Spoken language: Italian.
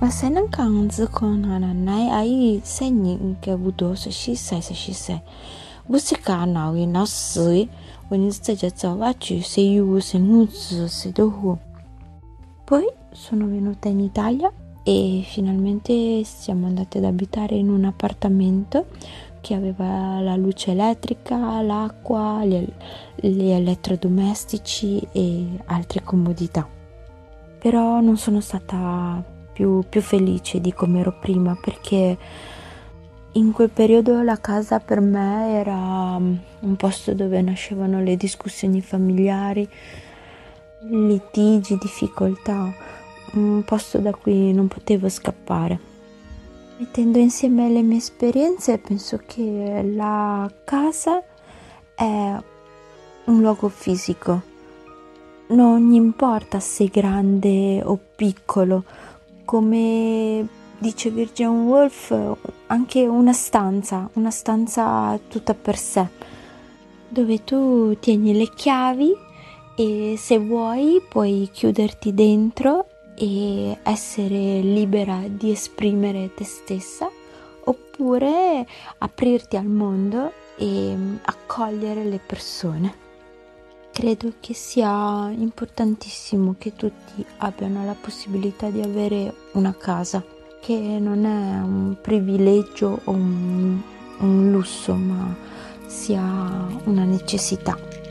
Sen kan zikon nai ai senyi ke budo so shi sai. Busi ka nawi na sui, wani stage zava ci se yu se nuz se dohu. Poi sono venuta in Italia e finalmente siamo andate ad abitare in un appartamento che aveva la luce elettrica, l'acqua, gli elettrodomestici e altre comodità. Però non sono stata più felice di come ero prima, perché in quel periodo la casa per me era un posto dove nascevano le discussioni familiari, litigi, difficoltà, un posto da cui non potevo scappare. Mettendo insieme le mie esperienze, penso che la casa è un luogo fisico. Non importa se grande o piccolo, come dice Virginia Woolf, anche una stanza tutta per sé, dove tu tieni le chiavi e se vuoi puoi chiuderti dentro e essere libera di esprimere te stessa, oppure aprirti al mondo e accogliere le persone. Credo che sia importantissimo che tutti abbiano la possibilità di avere una casa, che non è un privilegio o un lusso, ma sia una necessità.